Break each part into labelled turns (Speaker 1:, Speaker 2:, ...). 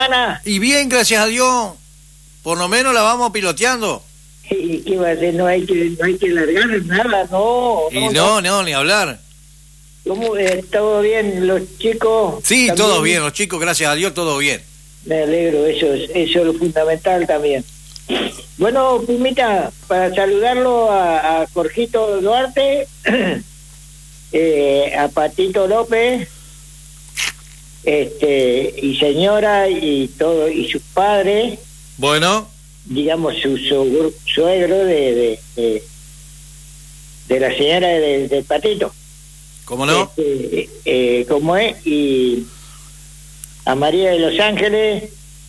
Speaker 1: Y bien, gracias a Dios. Por lo menos la vamos piloteando.
Speaker 2: ¿Y qué va a hacer? No hay que largar nada, no.
Speaker 1: Y no, ni hablar.
Speaker 2: ¿Cómo? ¿Todo bien los chicos?
Speaker 1: Sí,
Speaker 2: ¿También?
Speaker 1: todo bien, los chicos, gracias a Dios, todo bien.
Speaker 2: Me alegro, eso es lo fundamental también. Bueno, Pumita, para saludarlo a Jorgito Duarte, a Patito López, y señora y todo, y sus padres,
Speaker 1: Bueno,
Speaker 2: digamos su suegro de la señora del Patito.
Speaker 1: ¿cómo no?
Speaker 2: Como es, y a María de los Ángeles,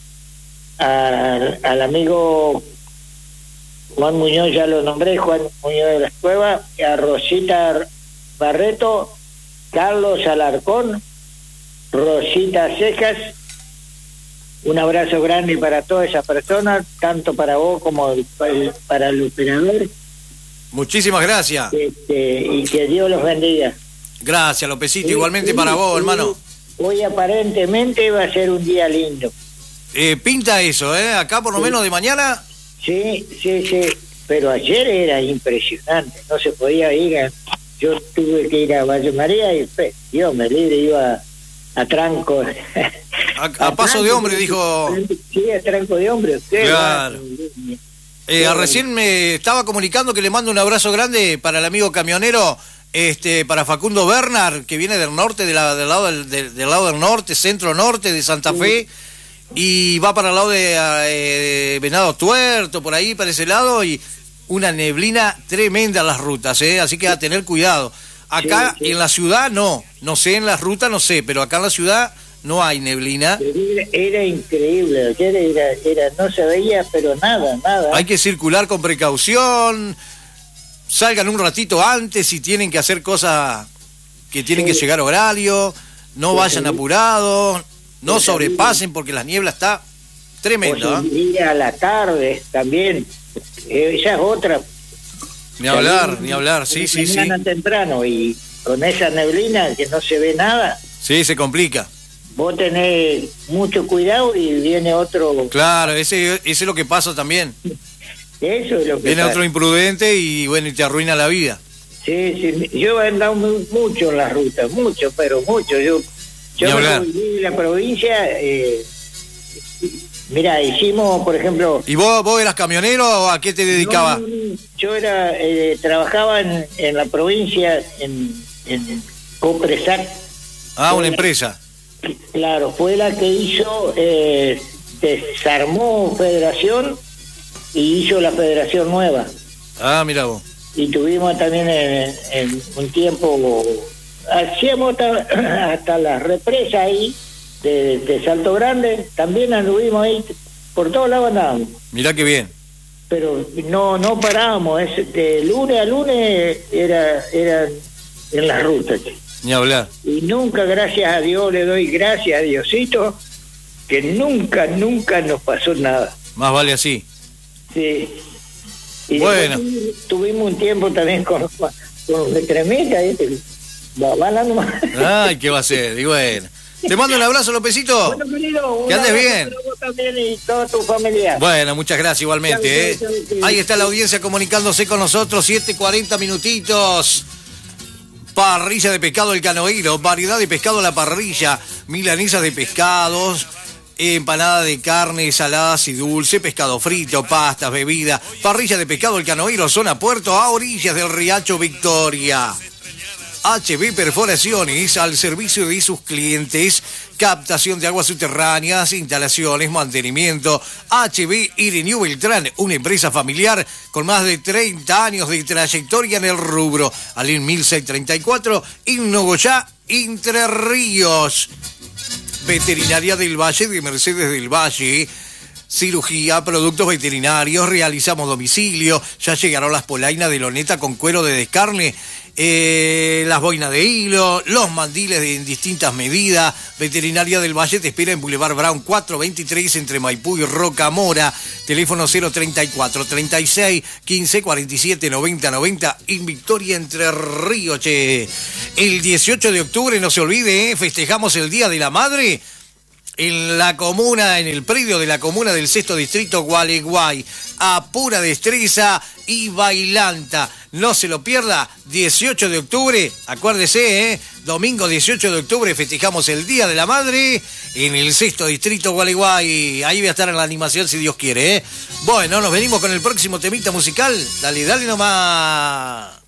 Speaker 2: al amigo Juan Muñoz, ya lo nombré, Juan Muñoz de las Cuevas, a Rosita Barreto, Carlos Alarcón, Rosita Cejas. Un abrazo grande para todas esas personas, tanto para vos como para el operador.
Speaker 1: Muchísimas gracias.
Speaker 2: Y que Dios los bendiga.
Speaker 1: Gracias, Lopecito, igualmente para vos, hermano.
Speaker 2: Hoy aparentemente va a ser un día lindo.
Speaker 1: Pinta eso, acá por lo menos de mañana.
Speaker 2: Sí, pero ayer era impresionante, no se podía ir. Yo tuve que ir a Valle María y Dios me libre, iba a tranco.
Speaker 1: A paso de hombre, dijo.
Speaker 2: Sí, a tranco de hombre.
Speaker 1: Claro. Recién me estaba comunicando que le mando un abrazo grande para el amigo camionero, para Facundo Bernard, que viene del norte, del lado del norte, centro norte de Santa Fe, y va para el lado de Venado Tuerto, por ahí, para ese lado, y una neblina tremenda en las rutas, así que a tener cuidado. Acá en la ciudad no sé, en las rutas no sé, pero acá en la ciudad no hay neblina.
Speaker 2: Era increíble, ayer no se veía, pero nada.
Speaker 1: Hay que circular con precaución, salgan un ratito antes si tienen que hacer cosas que tienen que llegar a horario, no vayan apurados, no sobrepasen porque la niebla está tremenda.
Speaker 2: O si a la tarde también, esa es otra.
Speaker 1: Ni hablar, sí.
Speaker 2: Mañana temprano y con esa neblina que no se ve nada.
Speaker 1: Sí, se complica.
Speaker 2: Vos tenés mucho cuidado y viene otro.
Speaker 1: Claro, ese es lo que pasa también.
Speaker 2: Eso es lo que
Speaker 1: viene
Speaker 2: pasa.
Speaker 1: Otro imprudente y bueno, y te arruina la vida.
Speaker 2: Sí, yo he andado mucho en las rutas, mucho. Yo me viví en la provincia. Mira, hicimos, por ejemplo.
Speaker 1: ¿Y vos eras camionero o a qué te dedicabas?
Speaker 2: No, yo trabajaba en la provincia en Copresac.
Speaker 1: Una empresa.
Speaker 2: Claro, fue la que hizo, desarmó Federación y hizo la Federación Nueva.
Speaker 1: Mira vos.
Speaker 2: Y tuvimos también en un tiempo, hacíamos hasta la represa ahí de Salto Grande, también anduvimos ahí, por todos lados andábamos.
Speaker 1: Mirá qué bien.
Speaker 2: Pero no parábamos, de lunes a lunes era en las rutas.
Speaker 1: Ni hablar.
Speaker 2: Y nunca, gracias a Dios, le doy gracias a Diosito, que nunca nos pasó nada.
Speaker 1: Más vale así.
Speaker 2: Sí. Y
Speaker 1: bueno.
Speaker 2: Tuvimos un tiempo también con los de Tremenda, nomás.
Speaker 1: Ay, ¿qué va a ser? Y bueno. Te mando un abrazo, Lopecito.
Speaker 2: Bueno, querido,
Speaker 1: que andes bien.
Speaker 2: Vos también y toda tu familia.
Speaker 1: Bueno, muchas gracias igualmente. Ahí está la audiencia comunicándose con nosotros, 7:40 minutitos. Parrilla de pescado El Canoero, variedad de pescado a la parrilla, milanesas de pescados, empanada de carne, saladas y dulce, pescado frito, pastas, bebidas. Parrilla de pescado El Canoero, zona Puerto, a orillas del Riacho Victoria. HB Perforaciones, al servicio de sus clientes, captación de aguas subterráneas, instalaciones, mantenimiento. HB Ireneu Beltrán, una empresa familiar con más de 30 años de trayectoria en el rubro. Alín 1634, Nogoyá, Entre Ríos. Veterinaria del Valle de Mercedes del Valle. Cirugía, productos veterinarios, realizamos domicilio. Ya llegaron las polainas de loneta con cuero de descarne. Las boinas de hilo, los mandiles en distintas medidas. Veterinaria del Valle te espera en Boulevard Brown 423 entre Maipú y Rocamora. Teléfono 034 36 15 47 90 90 en Victoria, Entre Ríos. El 18 de octubre, no se olvide, festejamos el Día de la Madre. en la comuna, en el predio de la comuna del sexto distrito Gualeguay, a pura destreza y bailanta. No se lo pierda, 18 de octubre, acuérdese, domingo 18 de octubre festejamos el Día de la Madre en el sexto distrito Gualeguay. Ahí voy a estar en la animación si Dios quiere. Bueno, nos venimos con el próximo temita musical. Dale, dale nomás.